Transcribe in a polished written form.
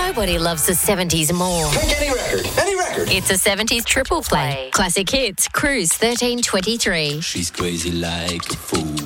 Nobody loves the 70s more. Pick any record, any record. It's a 70s triple play. Classic hits, Cruise 1323. She's crazy like a fool.